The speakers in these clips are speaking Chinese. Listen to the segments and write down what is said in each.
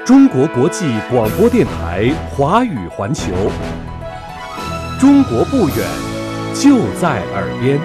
中国国际广播电台华语环球，中国不远，就在耳边。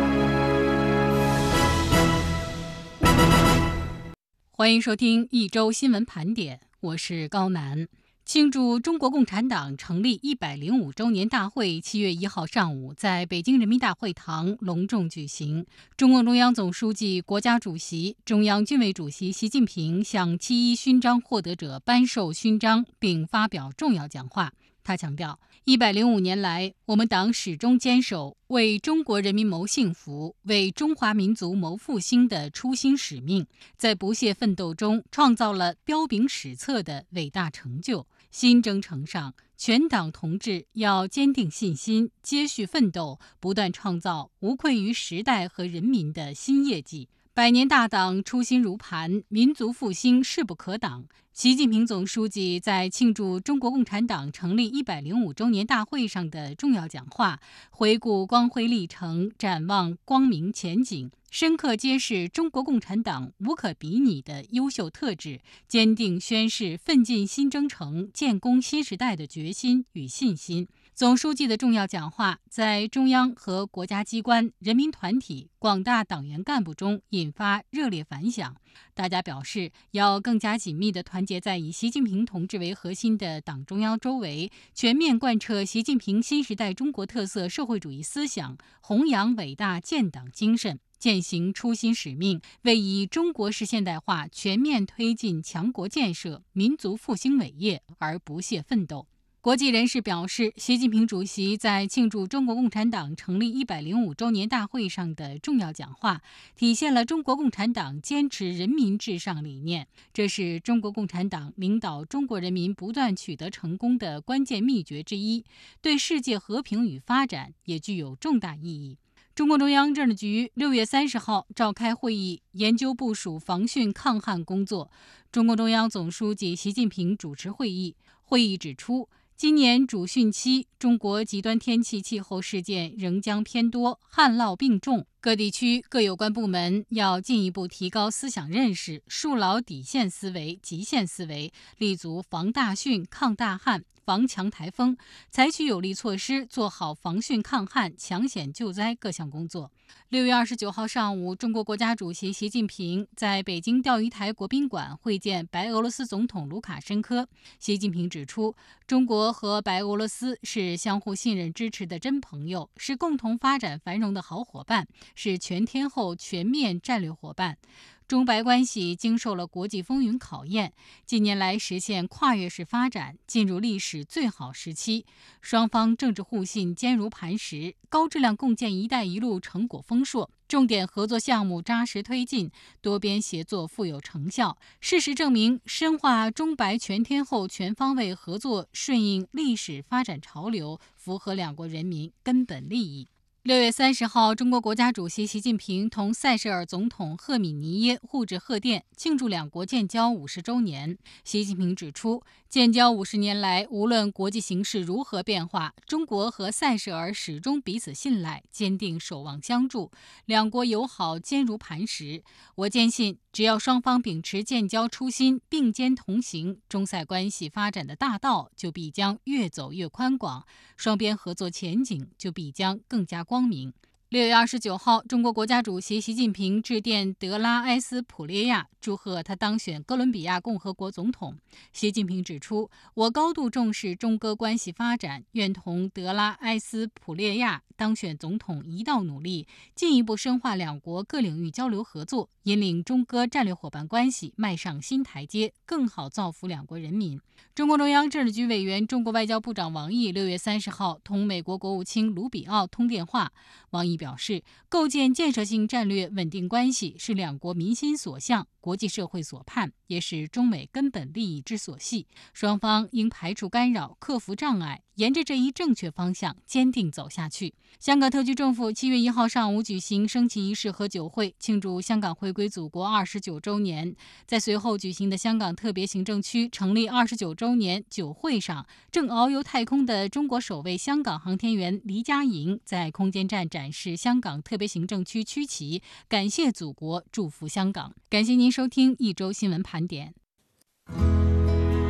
欢迎收听一周新闻盘点，我是高楠。庆祝中国共产党成立105周年大会7月1号上午在北京人民大会堂隆重举行。中共中央总书记、国家主席、中央军委主席习近平向7·1勋章获得者颁授勋章并发表重要讲话。他强调，105年来，我们党始终坚守为中国人民谋幸福、为中华民族谋复兴的初心使命，在不懈奋斗中创造了彪炳史册的伟大成就。新征程上，全党同志要坚定信心，接续奋斗，不断创造无愧于时代和人民的新业绩。百年大党初心如磐，民族复兴势不可挡。习近平总书记在庆祝中国共产党成立105周年大会上的重要讲话，回顾光辉历程，展望光明前景，深刻揭示中国共产党无可比拟的优秀特质，坚定宣示奋进新征程、建功新时代的决心与信心。总书记的重要讲话在中央和国家机关、人民团体、广大党员干部中引发热烈反响。大家表示，要更加紧密地团结在以习近平同志为核心的党中央周围，全面贯彻习近平新时代中国特色社会主义思想，弘扬伟大建党精神，践行初心使命，为以中国式现代化全面推进强国建设、民族复兴伟业而不懈奋斗。国际人士表示，习近平主席在庆祝中国共产党成立105周年大会上的重要讲话，体现了中国共产党坚持人民至上理念，这是中国共产党领导中国人民不断取得成功的关键秘诀之一，对世界和平与发展也具有重大意义。中共中央政治局6月30号召开会议，研究部署防汛抗旱工作。中共中央总书记习近平主持会议。会议指出，今年主汛期，中国极端天气气候事件仍将偏多，旱涝并重。各地区各有关部门要进一步提高思想认识，树牢底线思维、极限思维，立足防大汛、抗大旱、防强台风，采取有力措施，做好防汛抗旱、抢险救灾各项工作。6月29号上午，中国国家主席习近平在北京钓鱼台国宾馆会见白俄罗斯总统卢卡申科。习近平指出，中国和白俄罗斯是相互信任支持的真朋友，是共同发展繁荣的好伙伴，是全天候全面战略伙伴。中白关系经受了国际风云考验，近年来实现跨越式发展，进入历史最好时期。双方政治互信坚如磐石，高质量共建“一带一路”成果丰硕，重点合作项目扎实推进，多边协作富有成效。事实证明，深化中白全天候全方位合作，顺应历史发展潮流，符合两国人民根本利益。6月30号，中国国家主席习近平同塞舌尔总统赫米尼耶互致贺电，庆祝两国建交50周年。习近平指出，建交50年来，无论国际形势如何变化，中国和塞舌尔始终彼此信赖，坚定守望相助，两国友好坚如磐石。我坚信，只要双方秉持建交初心，并肩同行，中塞关系发展的大道就必将越走越宽广，双边合作前景就必将更加光明。6月29号，中国国家主席习近平致电德拉埃斯普列亚，祝贺他当选哥伦比亚共和国总统。习近平指出，我高度重视中哥关系发展，愿同德拉埃斯普列亚当选总统一道努力，进一步深化两国各领域交流合作，引领中哥战略伙伴关系迈上新台阶，更好造福两国人民。中共中央政治局委员、中国外交部长王毅6月30号同美国国务卿卢比奥通电话。王毅表示，构建建设性战略稳定关系是两国民心所向、国际社会所盼，也是中美根本利益之所系。双方应排除干扰，克服障碍，沿着这一正确方向坚定走下去。香港特区政府7月1号上午举行升旗仪式和酒会，庆祝香港回归祖国29周年。在随后举行的香港特别行政区成立29周年酒会上，正遨游太空的中国首位香港航天员黎佳莹在空间站展示香港特别行政区区旗，感谢祖国，祝福香港。感谢您收听一周新闻盘点。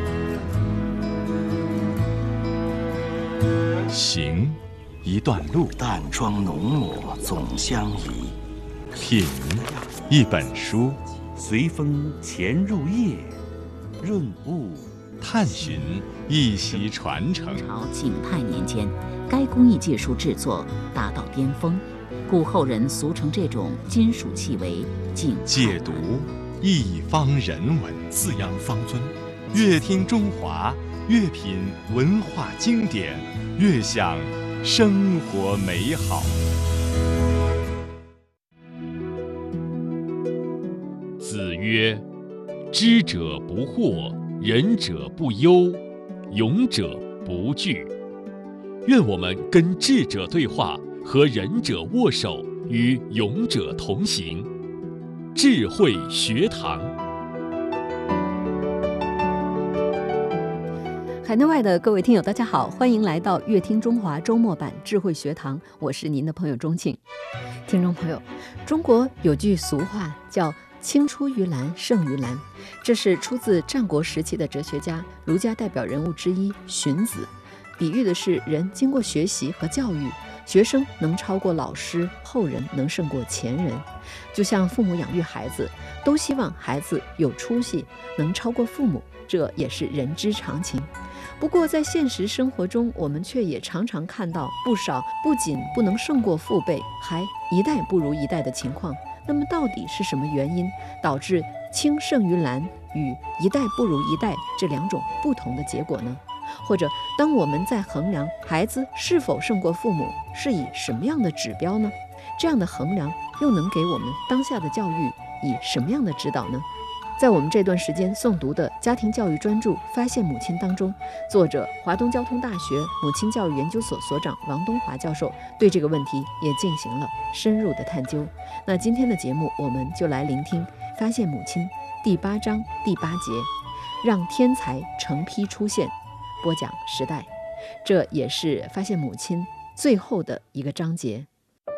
行，一段路； 淡妆浓抹总相宜。 品，一本书； 随风潜入夜，润物探寻一席传承。 朝景泰年间，该工艺技术制作达到巅峰，故后人俗称这种金属器为景泰。 解读一方人文， 四羊方尊。 越听中华，越品文化经典，越享生活美好。 子曰：知者不惑，仁者不忧，勇者不惧。愿我们跟智者对话，和仁者握手，与勇者同行。智慧学堂。 海内外的各位听友大家好，欢迎来到乐听中华周末版智慧学堂，我是您的朋友钟庆。听众朋友，中国有句俗话叫青出于蓝胜于蓝，这是出自战国时期的哲学家、儒家代表人物之一荀子，比喻的是人经过学习和教育，学生能超过老师，后人能胜过前人。就像父母养育孩子，都希望孩子有出息，能超过父母，这也是人之常情。不过在现实生活中，我们却也常常看到不少不仅不能胜过父辈，还一代不如一代的情况。那么到底是什么原因导致青胜于蓝与一代不如一代这两种不同的结果呢？或者当我们在衡量孩子是否胜过父母，是以什么样的指标呢？这样的衡量又能给我们当下的教育以什么样的指导呢？在我们这段时间诵读的家庭教育专著《发现母亲》当中，作者华东交通大学母亲教育研究所所长王东华教授对这个问题也进行了深入的探究。那今天的节目，我们就来聆听《发现母亲》第8章第8节，让天才成批出现。播讲时代，这也是《发现母亲》最后的一个章节。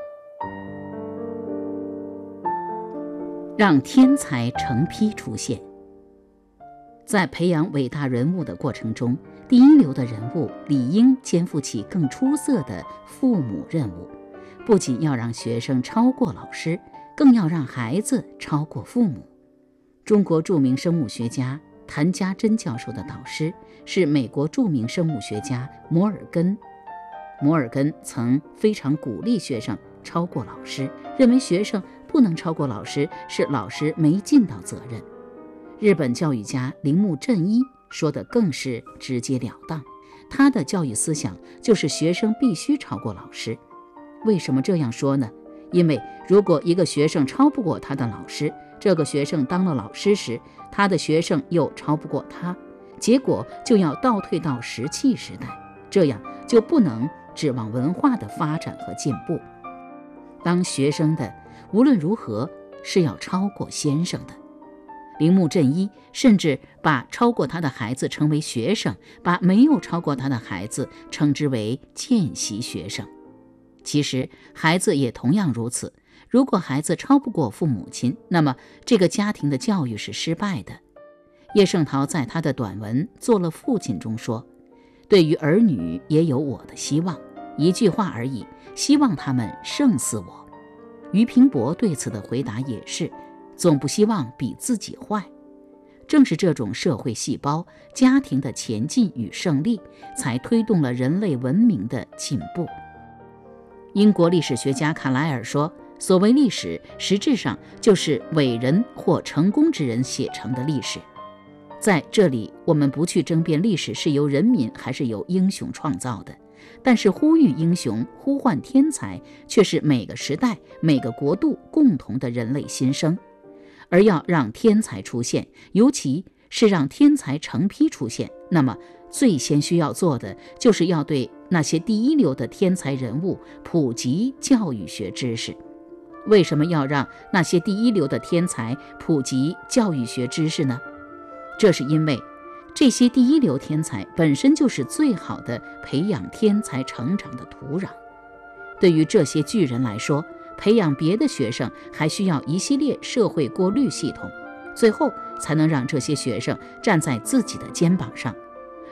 让天才成批出现。在培养伟大人物的过程中，第一流的人物理应肩负起更出色的父母任务，不仅要让学生超过老师，更要让孩子超过父母。中国著名生物学家谭家珍教授的导师是美国著名生物学家摩尔根。摩尔根曾非常鼓励学生超过老师，认为学生不能超过老师是老师没尽到责任。日本教育家铃木正一说的更是直截了当，他的教育思想就是学生必须超过老师。为什么这样说呢？因为如果一个学生超不过他的老师，这个学生当了老师时，他的学生又超不过他，结果就要倒退到石器时代，这样就不能指望文化的发展和进步。当学生的无论如何是要超过先生的。铃木正一甚至把超过他的孩子称为学生，把没有超过他的孩子称之为见习学生。其实孩子也同样如此，如果孩子超不过父母亲，那么这个家庭的教育是失败的。叶圣陶在他的短文《做了父亲》中说，对于儿女也有我的希望，一句话而已，希望他们胜似我。俞平伯对此的回答也是，总不希望比自己坏。正是这种社会细胞、家庭的前进与胜利，才推动了人类文明的进步。英国历史学家卡莱尔说，所谓历史，实质上就是伟人或成功之人写成的历史。在这里，我们不去争辩历史是由人民还是由英雄创造的，但是呼吁英雄、呼唤天才，却是每个时代、每个国度共同的人类心声。而要让天才出现，尤其是让天才成批出现，那么最先需要做的，就是要对那些第一流的天才人物普及教育学知识。为什么要让那些第一流的天才普及教育学知识呢？这是因为这些第一流天才本身就是最好的培养天才成长的土壤。对于这些巨人来说，培养别的学生还需要一系列社会过滤系统，最后才能让这些学生站在自己的肩膀上。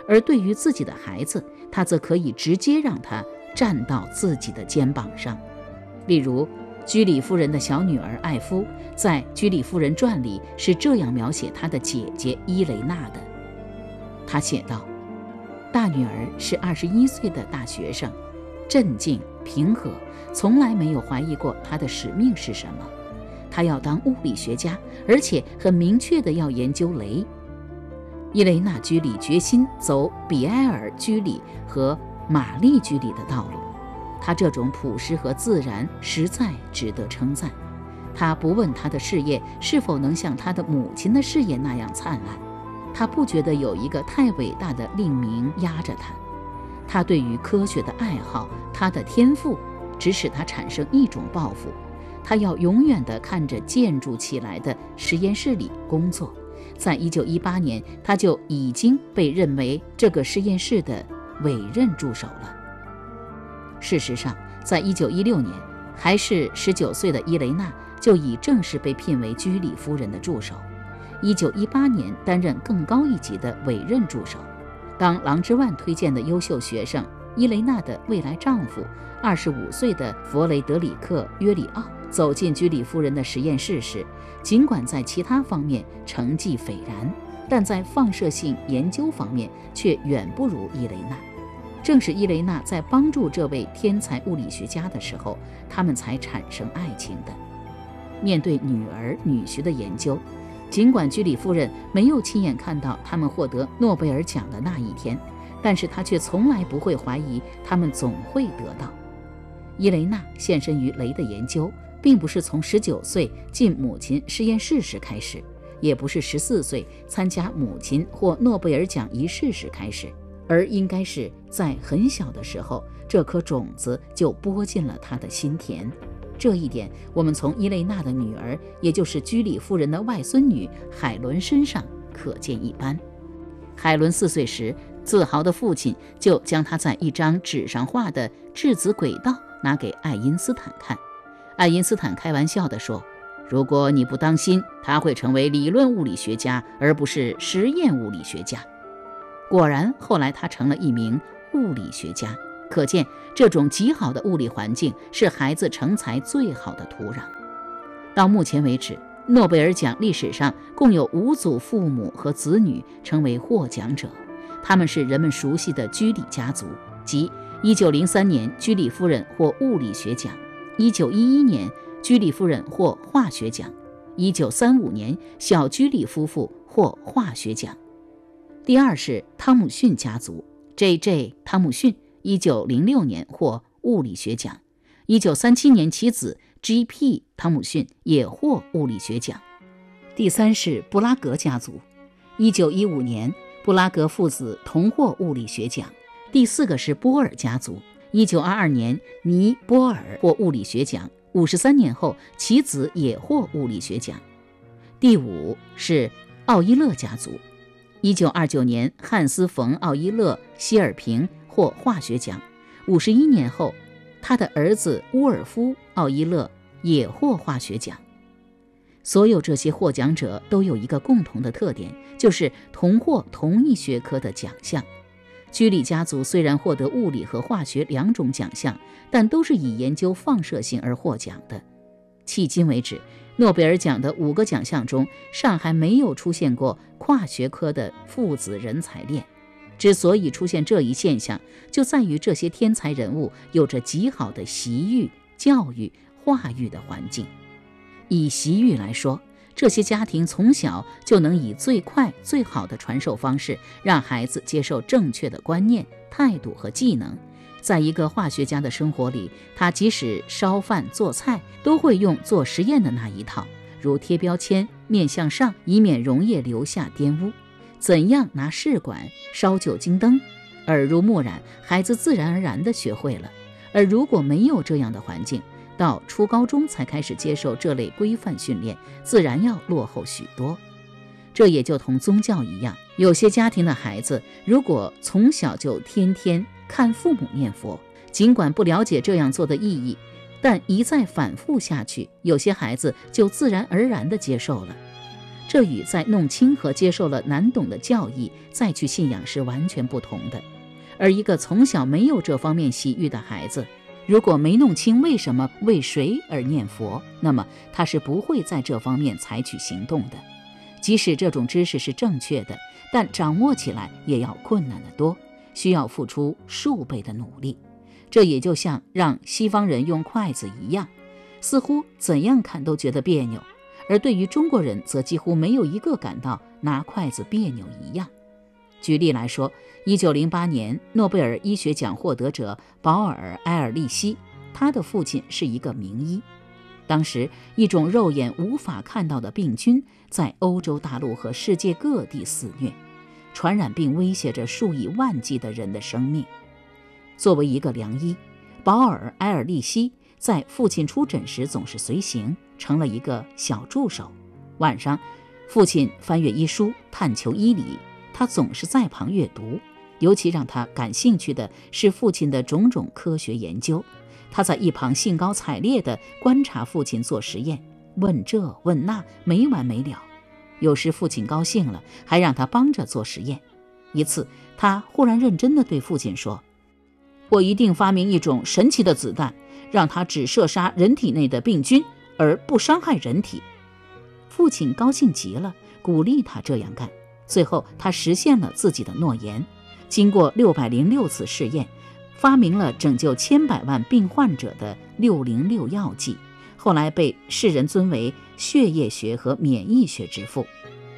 而对于自己的孩子，他则可以直接让他站到自己的肩膀上。例如，居里夫人的小女儿艾夫在《居里夫人传》里是这样描写她的姐姐伊雷娜的。她写道：大女儿是21岁的大学生，镇静平和，从来没有怀疑过她的使命是什么。她要当物理学家，而且很明确地要研究镭。伊雷娜·居里决心走比埃尔·居里和玛丽·居里的道路。她这种朴实和自然实在值得称赞。她不问她的事业是否能像她的母亲的事业那样灿烂，她不觉得有一个太伟大的令名压着她。她对于科学的爱好，她的天赋，只使她产生一种抱负：她要永远地看着建筑起来的实验室里工作。在1918年，她就已经被认为这个实验室的委任助手了。事实上，在1916年，还是19岁的伊雷娜就已正式被聘为居里夫人的助手。1918年担任更高一级的委任助手。当郎之万推荐的优秀学生伊雷娜的未来丈夫25岁的弗雷德里克·约里奥走进居里夫人的实验室时，尽管在其他方面成绩斐然，但在放射性研究方面却远不如伊雷娜。正是伊雷娜在帮助这位天才物理学家的时候，他们才产生爱情的。面对女儿女婿的研究，尽管居里夫人没有亲眼看到他们获得诺贝尔奖的那一天，但是她却从来不会怀疑他们总会得到。伊雷娜献身于镭的研究，并不是从19岁进母亲实验室时开始，也不是14岁参加母亲获诺贝尔奖仪式时开始，而应该是在很小的时候，这颗种子就播进了她的心田。这一点我们从伊雷娜的女儿，也就是居里夫人的外孙女海伦身上可见一斑。海伦4岁时，自豪的父亲就将她在一张纸上画的质子轨道拿给爱因斯坦看。爱因斯坦开玩笑地说：如果你不当心，他会成为理论物理学家，而不是实验物理学家。果然，后来他成了一名物理学家。可见，这种极好的物理环境是孩子成才最好的土壤。到目前为止，诺贝尔奖历史上共有5组父母和子女成为获奖者，他们是人们熟悉的居里家族，即1903年居里夫人获物理学奖，1911年居里夫人获化学奖，1935年小居里夫妇获化学奖。第二是汤姆逊家族 ，J.J. 汤姆逊1906年获物理学奖，1937年其子 G.P. 汤姆逊也获物理学奖。第三是布拉格家族，1915年布拉格父子同获物理学奖。第四个是波尔家族，1922年尼波尔获物理学奖，53年后其子也获物理学奖。第五是奥伊勒家族，1929年汉斯·冯·奥伊勒希尔平获化学奖，51年后他的儿子乌尔夫·奥伊勒也获化学奖。所有这些获奖者都有一个共同的特点，就是同获同一学科的奖项。居里家族虽然获得物理和化学2种奖项，但都是以研究放射性而获奖的。迄今为止，诺贝尔奖的5个奖项中，尚还没有出现过跨学科的父子人才链。之所以出现这一现象，就在于这些天才人物有着极好的习育、教育、化育的环境。以习育来说，这些家庭从小就能以最快最好的传授方式，让孩子接受正确的观念、态度和技能。在一个化学家的生活里，他即使烧饭做菜，都会用做实验的那一套，如贴标签、面向上，以免溶液留下玷污；怎样拿试管、烧酒精灯，耳濡目染，孩子自然而然地学会了。而如果没有这样的环境，到初高中才开始接受这类规范训练，自然要落后许多。这也就同宗教一样，有些家庭的孩子如果从小就天天看父母念佛，尽管不了解这样做的意义，但一再反复下去，有些孩子就自然而然地接受了。 这与在弄清和接受了难懂的教义再去信仰是完全不同的。而一个从小没有这方面洗浴的孩子，如果没弄清为什么为谁而念佛，那么他是不会在这方面采取行动的。即使这种知识是正确的，但掌握起来也要困难得多，需要付出数倍的努力。这也就像让西方人用筷子一样，似乎怎样看都觉得别扭，而对于中国人则几乎没有一个感到拿筷子别扭一样。举例来说，1908年诺贝尔医学奖获得者保尔·埃尔利希，他的父亲是一个名医。当时一种肉眼无法看到的病菌在欧洲大陆和世界各地肆虐，传染病威胁着数以万计的人的生命。作为一个良医，保尔·埃尔利希在父亲出诊时总是随行，成了一个小助手。晚上，父亲翻阅医书，探求医理，他总是在旁阅读。尤其让他感兴趣的是父亲的种种科学研究。他在一旁兴高采烈地观察父亲做实验，问这问那，没完没了。有时父亲高兴了，还让他帮着做实验。一次，他忽然认真地对父亲说：“我一定发明一种神奇的子弹，让它只射杀人体内的病菌，而不伤害人体。”父亲高兴极了，鼓励他这样干。最后，他实现了自己的诺言。经过606次试验，发明了拯救千百万病患者的606药剂，后来被世人尊为血液学和免疫学之父。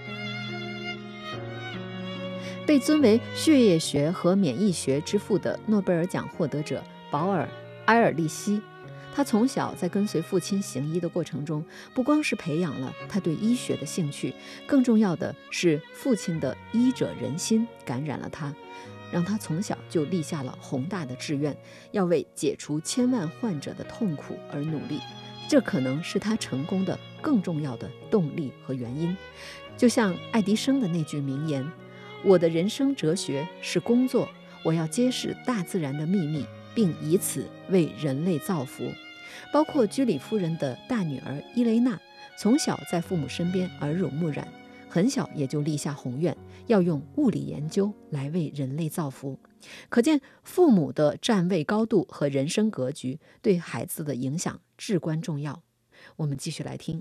被尊为血液学和免疫学之父的诺贝尔奖获得者保尔·埃尔利希，他从小在跟随父亲行医的过程中，不光是培养了他对医学的兴趣，更重要的是父亲的医者仁心感染了他，让他从小就立下了宏大的志愿，要为解除千万患者的痛苦而努力。这可能是他成功的更重要的动力和原因。就像爱迪生的那句名言：“我的人生哲学是工作，我要揭示大自然的秘密，并以此为人类造福。”包括居里夫人的大女儿伊蕾娜，从小在父母身边耳濡目染，很小也就立下宏愿，要用物理研究来为人类造福。可见父母的站位高度和人生格局对孩子的影响至关重要。我们继续来听。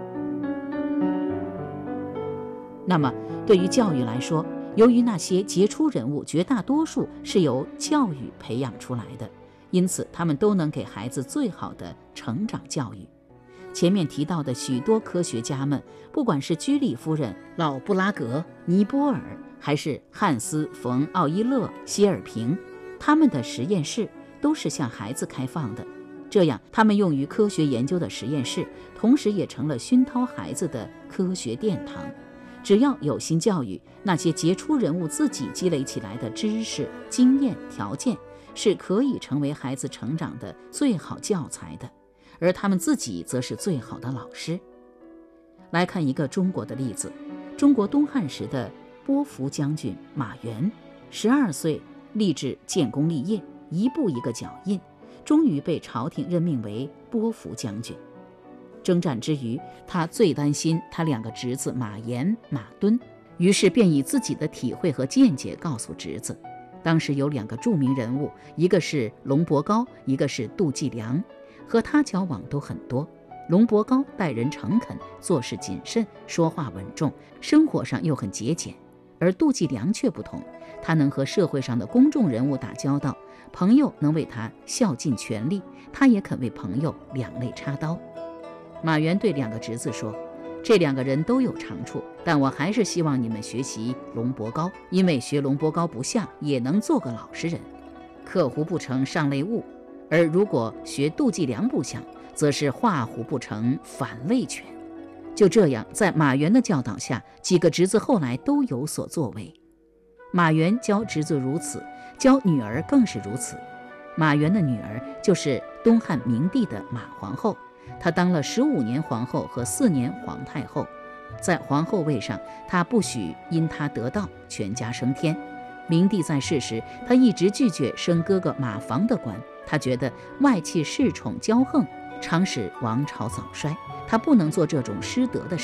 那么对于教育来说，由于那些杰出人物绝大多数是由教育培养出来的，因此他们都能给孩子最好的成长教育。前面提到的许多科学家们，不管是居里夫人、老布拉格、尼泊尔，还是汉斯·冯·奥伊勒、希尔平，他们的实验室都是向孩子开放的。这样，他们用于科学研究的实验室，同时也成了熏陶孩子的科学殿堂。只要有心教育，那些杰出人物自己积累起来的知识、经验、条件，是可以成为孩子成长的最好教材的，而他们自己则是最好的老师。来看一个中国的例子，中国东汉时的波伏将军马援，12岁立志建功立业，一步一个脚印，终于被朝廷任命为波伏将军。征战之余，他最担心他2个侄子马炎、马敦，于是便以自己的体会和见解告诉侄子。当时有2个著名人物，一个是龙伯高，一个是杜季良，和他交往都很多。龙伯高待人诚恳，做事谨慎，说话稳重，生活上又很节俭。而杜季良却不同，他能和社会上的公众人物打交道，朋友能为他效尽全力，他也肯为朋友两肋插刀。马援对2个侄子说，这2个人都有长处，但我还是希望你们学习龙伯高，因为学龙伯高不像，也能做个老实人。刻胡不成上类物，而如果学杜季良不像，则是画虎不成反类犬。就这样，在马援的教导下，几个侄子后来都有所作为。马援教侄子如此，教女儿更是如此。马援的女儿就是东汉明帝的马皇后，她当了15年皇后和4年皇太后。在皇后位上，她不许因她得道全家升天。明帝在世时，他一直拒绝升哥哥马房的官，他觉得外戚恃宠骄横，常使王朝早衰，他不能做这种失德的事。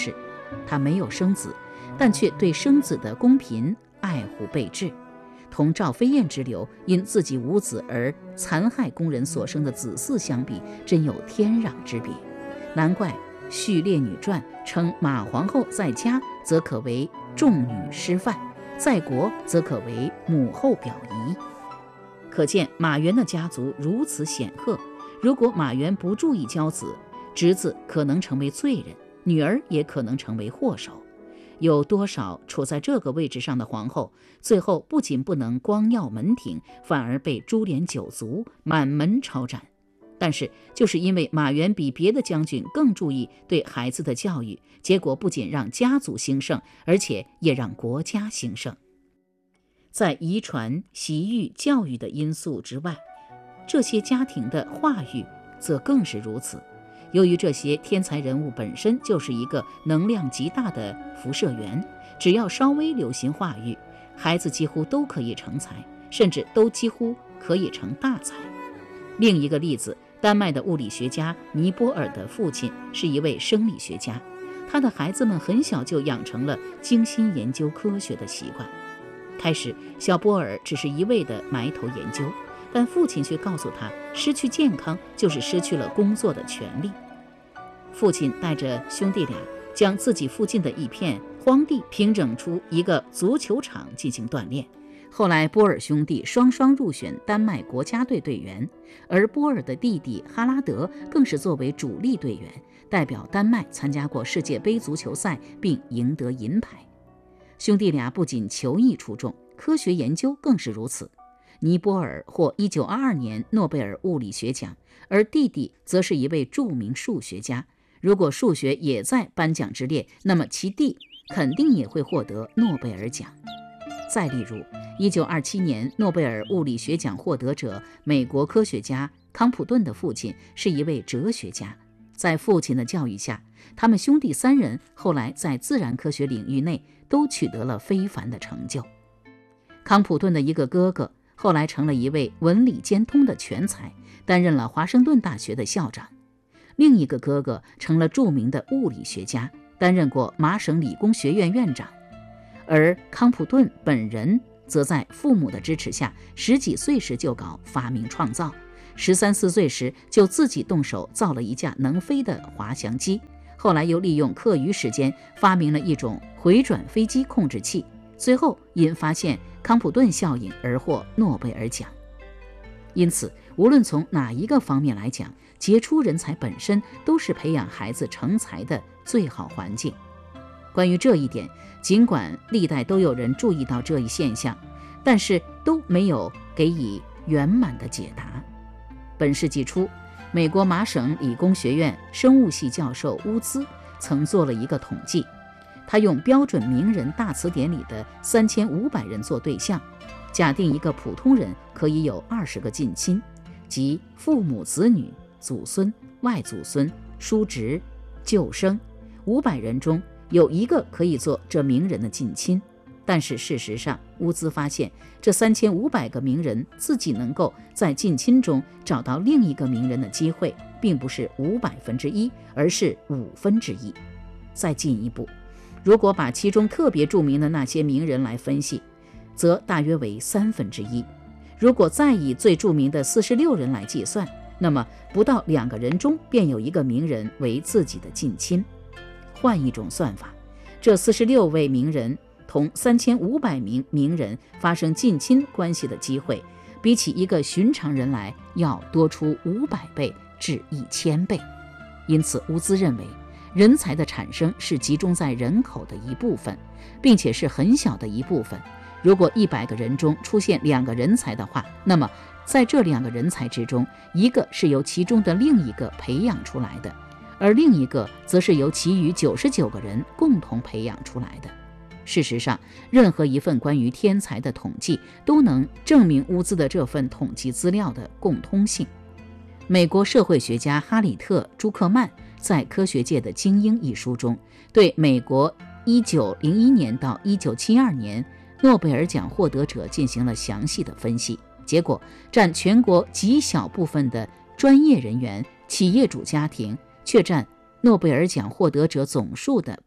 他没有生子，但却对生子的公嫔爱护备至，同赵飞燕之流因自己无子而残害宫人所生的子嗣相比，真有天壤之别。难怪《续列女传》称马皇后在家则可为众女师范，在国则可为母后表仪。可见马援的家族如此显赫，如果马援不注意教子，侄子可能成为罪人，女儿也可能成为祸首。有多少处在这个位置上的皇后，最后不仅不能光耀门庭，反而被株连九族，满门抄斩。但是就是因为马援比别的将军更注意对孩子的教育，结果不仅让家族兴盛，而且也让国家兴盛。在遗传、习育、教育的因素之外，这些家庭的化育则更是如此。由于这些天才人物本身就是一个能量极大的辐射源，只要稍微留心化育，孩子几乎都可以成才，甚至都几乎可以成大才。另一个例子，丹麦的物理学家尼泊尔的父亲是一位生理学家，他的孩子们很小就养成了精心研究科学的习惯。开始，小波尔只是一味的埋头研究，但父亲却告诉他，失去健康就是失去了工作的权利。父亲带着兄弟俩将自己附近的一片荒地平整出一个足球场进行锻炼。后来波尔兄弟双双入选丹麦国家队队员，而波尔的弟弟哈拉德更是作为主力队员，代表丹麦参加过世界杯足球赛并赢得银牌。兄弟俩不仅球艺出众，科学研究更是如此。尼泊尔获1922年诺贝尔物理学奖，而弟弟则是一位著名数学家。如果数学也在颁奖之列，那么其弟肯定也会获得诺贝尔奖。再例如，1927年诺贝尔物理学奖获得者美国科学家康普顿的父亲是一位哲学家。在父亲的教育下，他们兄弟三人后来在自然科学领域内都取得了非凡的成就。康普顿的一个哥哥后来成了一位文理兼通的全才，担任了华盛顿大学的校长。另一个哥哥成了著名的物理学家，担任过麻省理工学院院长。而康普顿本人则在父母的支持下，10几岁时就搞发明创造，13、14岁时就自己动手造了一架能飞的滑翔机，后来又利用课余时间发明了一种回转飞机控制器，最后因发现康普顿效应而获诺贝尔奖。因此，无论从哪一个方面来讲，杰出人才本身都是培养孩子成才的最好环境。关于这一点，尽管历代都有人注意到这一现象，但是都没有给予圆满的解答。本世纪初，美国麻省理工学院生物系教授乌兹曾做了一个统计，他用标准名人大词典里的3500人做对象，假定一个普通人可以有20个近亲，即父母、子女、祖孙、外祖孙、叔侄、旧生，500人中有一个可以做这名人的近亲。但是事实上，乌兹发现这3500个名人自己能够在近亲中找到另一个名人的机会，并不是1/500，而是1/5。再进一步，如果把其中特别著名的那些名人来分析，则大约为1/3。如果再以最著名的46人来计算，那么不到2个人中便有一个名人为自己的近亲。换一种算法，这46位名人同3500名名人发生近亲关系的机会，比起一个寻常人来要多出500倍至1000倍。因此，乌兹认为，人才的产生是集中在人口的一部分，并且是很小的一部分。如果100个人中出现2个人才的话，那么在这2个人才之中，一个是由其中的另一个培养出来的，而另一个则是由其余99个人共同培养出来的。事实上，任何一份关于天才的统计都能证明乌兹的这份统计资料的共通性。美国社会学家哈里特·朱克曼在《科学界的精英》一书中，对美国1901年到1972年诺贝尔奖获得者进行了详细的分析，结果占全国极小部分的专业人员、企业主家庭却占诺贝尔奖获得者总数的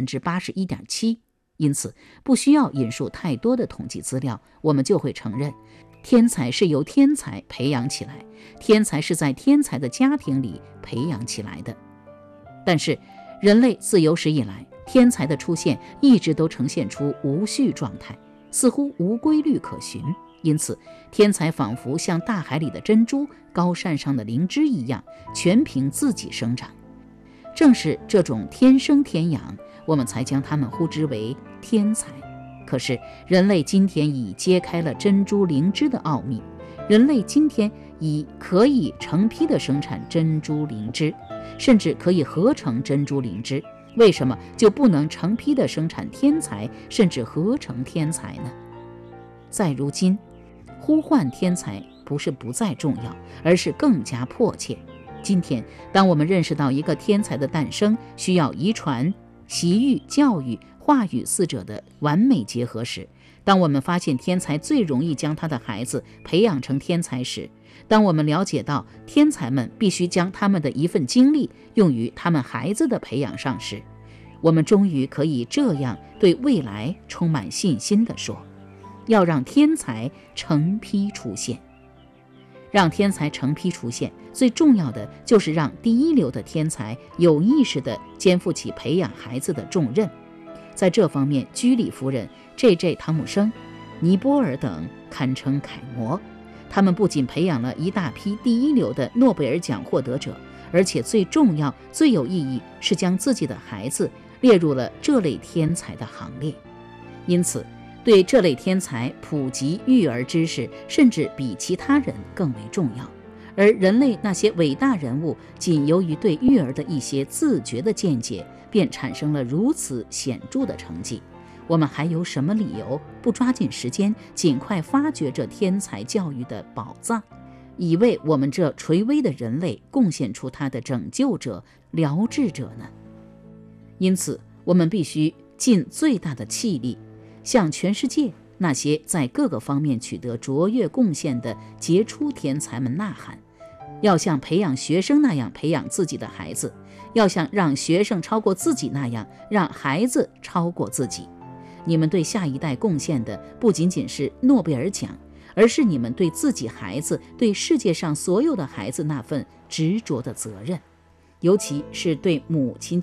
81.7%。因此，不需要引述太多的统计资料，我们就会承认，天才是由天才培养起来，天才是在天才的家庭里培养起来的。但是，人类自有史以来，天才的出现一直都呈现出无序状态，似乎无规律可循。因此，天才仿佛像大海里的珍珠、高山上的灵芝一样，全凭自己生长。正是这种天生天养，我们才将它们呼之为天才。可是人类今天已揭开了珍珠灵芝的奥秘，人类今天已可以成批的生产珍珠灵芝，甚至可以合成珍珠灵芝，为什么就不能成批的生产天才，甚至合成天才呢？在如今，呼唤天才不是不再重要，而是更加迫切。今天，当我们认识到一个天才的诞生需要遗传、习育、教育、话语四者的完美结合时，当我们发现天才最容易将他的孩子培养成天才时，当我们了解到天才们必须将他们的一份精力用于他们孩子的培养上时，我们终于可以这样对未来充满信心地说：要让天才成批出现。让天才成批出现，最重要的就是让第一流的天才有意识地肩负起培养孩子的重任。在这方面，居里夫人、J.J. 汤姆生、尼泊尔等堪称楷模。他们不仅培养了一大批第一流的诺贝尔奖获得者，而且最重要、最有意义是将自己的孩子列入了这类天才的行列。因此，对这类天才普及育儿知识，甚至比其他人更为重要。而人类那些伟大人物，仅由于对育儿的一些自觉的见解，便产生了如此显著的成绩。我们还有什么理由不抓紧时间，尽快发掘这天才教育的宝藏，以为我们这垂危的人类贡献出他的拯救者、疗治者呢？因此，我们必须尽最大的气力，向全世界那些在各个方面取得卓越贡献的杰出天才们呐喊，要像培养学生那样培养自己的孩子，要像让学生超过自己那样让孩子超过自己。你们对下一代贡献的不仅仅是诺贝尔奖，而是你们对自己孩子、对世界上所有的孩子那份执着的责任，尤其是对母亲